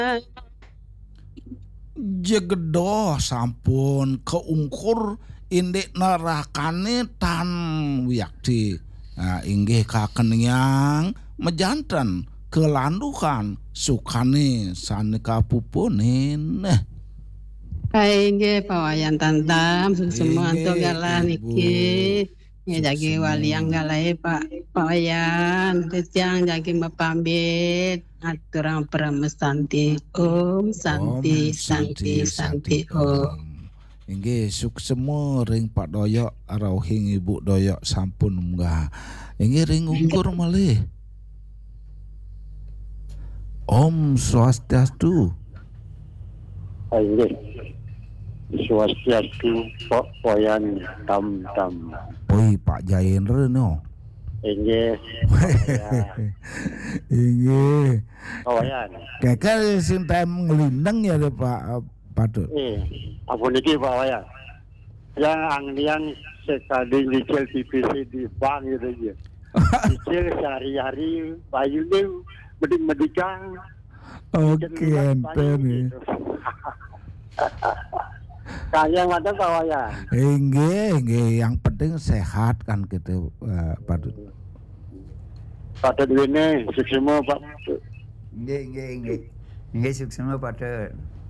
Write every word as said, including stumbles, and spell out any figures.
Jegedoh sampun keungkur indek nerakane tan wiyakti. Nah, inggih kakenyang mejanten kelandukan sukane sanika pupunin. Kainge pawayan tantam semua anto Inggih galah Ibu niki ngejagi waliang Suksemo. galai Pak pawayan tetiang jagi mapambit aturang pramesanti om santi Om santi Santi santi Santi om. Om. Inggih suksemo ring Pak Doyok arauhing Ibu Doyok sampun munggah. Inggih ring ungkur malih. Om Swastiastu. Inggih. Swastiastu Pak Poyan tam tam. Oi Pak Jayenre no. Inggih. Inggih. Poyan. Kakak sing tem ngelindeng ya deh Pak Patut. Eh, apa niki Pak Poyan? Yang anglian sekali dicel T V C di bank gitu aja. Dicel sehari-hari bayu ni medik-medikan. Oke ente nih. Kalian ada kawayan. Inggih, inggih. Yang penting sehat kan gitu, uh, Patut. Patut ini suksema Pak. Nggih, nggih, nggih. Nggih suksema Patut.